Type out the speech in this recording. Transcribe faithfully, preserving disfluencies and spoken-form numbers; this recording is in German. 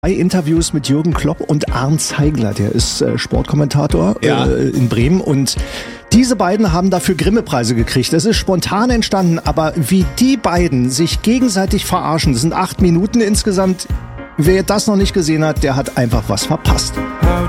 Zwei Interviews mit Jürgen Klopp und Arndt Zeigler, der ist äh, Sportkommentator ja. äh, in Bremen, und diese beiden haben dafür Grimme-Preise gekriegt. Das ist spontan entstanden, aber wie die beiden sich gegenseitig verarschen, das sind acht Minuten insgesamt. Wer das noch nicht gesehen hat, der hat einfach was verpasst. How